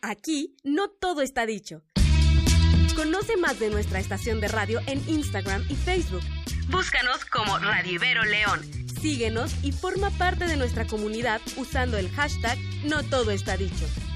Aquí no todo está dicho. Conoce más de nuestra estación de radio en Instagram y Facebook. Búscanos como Radio Ibero León. Síguenos y forma parte de nuestra comunidad usando el hashtag No Todo Está Dicho.